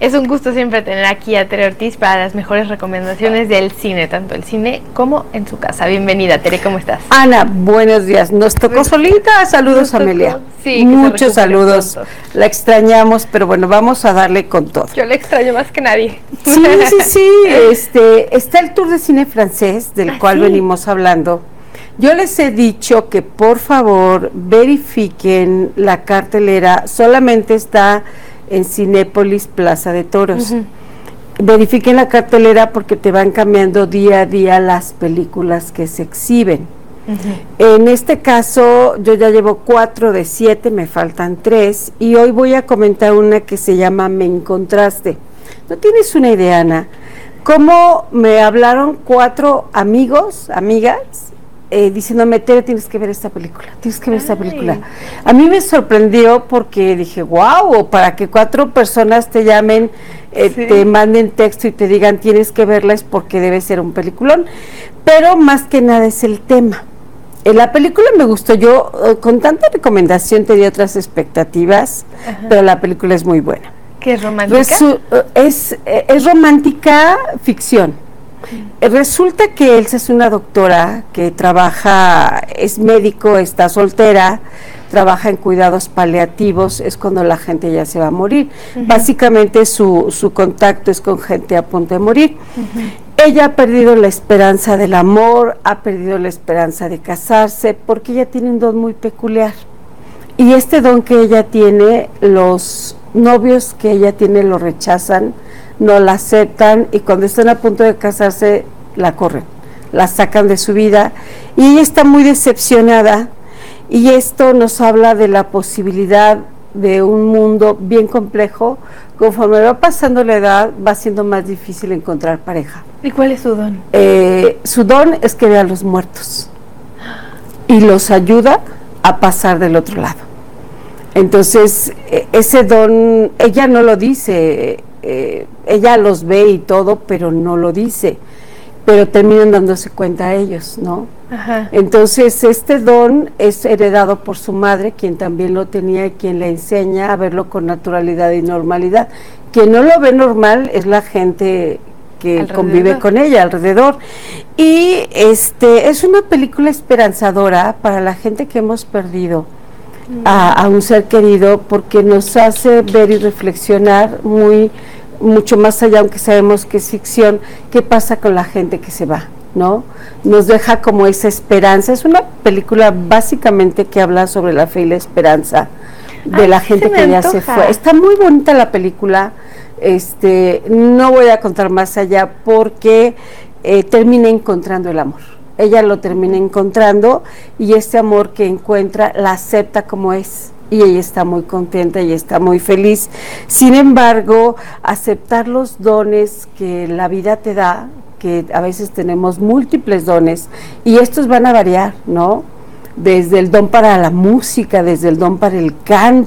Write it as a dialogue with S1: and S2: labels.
S1: Es un gusto siempre tener aquí a Tere Ortiz para las mejores recomendaciones del cine, tanto el cine como en su casa. Bienvenida, Tere, ¿cómo estás?
S2: Ana, buenos días. Nos tocó solita. Saludos, Amelia.
S1: Sí,
S2: muchos saludos.
S1: Pronto.
S2: La extrañamos, pero bueno, vamos a darle con todo.
S1: Yo la extraño más que nadie.
S2: Sí. Está el Tour de Cine Francés, del cual venimos hablando. Yo les he dicho que por favor verifiquen la cartelera. Solamente está en Cinépolis Plaza de Toros. Verifiquen la cartelera porque te van cambiando día a día las películas que se exhiben. En este caso yo ya llevo 4 de 7, me faltan 3 y hoy voy a comentar una que se llama Me Encontraste. ¿No tienes una idea, Ana? ¿Cómo me hablaron 4 amigas diciéndome, Tere, tienes que ver esta película, tienes que ver esta película? A mí me sorprendió porque dije, wow, para que 4 personas te llamen, te manden texto y te digan tienes que verla, es porque debe ser un peliculón, pero más que nada es el tema. La película me gustó, yo con tanta recomendación tenía otras expectativas, pero la película es muy buena.
S1: ¿Qué es romántica?
S2: Es romántica ficción. Resulta que Elsa es una doctora que trabaja, es médico, está soltera, trabaja en cuidados paliativos, es cuando la gente ya se va a morir. Básicamente su contacto es con gente a punto de morir. Ella ha perdido la esperanza del amor, ha perdido la esperanza de casarse, porque ella tiene un don muy peculiar. Y este don que ella tiene, los novios que ella tiene lo rechazan, no la aceptan, y cuando están a punto de casarse la corren, la sacan de su vida y ella está muy decepcionada, y esto nos habla de la posibilidad de un mundo bien complejo. Conforme va pasando la edad va siendo más difícil encontrar pareja.
S1: ¿Y cuál es su don?
S2: Su don es que ve a los muertos y los ayuda a pasar del otro lado. Entonces ese don, ella no lo dice, ella los ve y todo, pero no lo dice, pero terminan dándose cuenta a ellos, ¿no? Entonces este don es heredado por su madre, quien también lo tenía y quien le enseña a verlo con naturalidad y normalidad. Quien no lo ve normal es la gente que convive con ella alrededor. Y es una película esperanzadora para la gente que hemos perdido a un ser querido, porque nos hace ver y reflexionar mucho más allá, aunque sabemos que es ficción, qué pasa con la gente que se va, ¿no? Nos deja como esa esperanza. Es una película básicamente que habla sobre la fe y la esperanza de la gente que ya se fue. Está muy bonita la película. No voy a contar más allá porque termina encontrando el amor. Ella lo termina encontrando, y este amor que encuentra la acepta como es, y ella está muy contenta y está muy feliz. Sin embargo, aceptar los dones que la vida te da, que a veces tenemos múltiples dones, y estos van a variar, ¿no? Desde el don para la música, desde el don para el canto,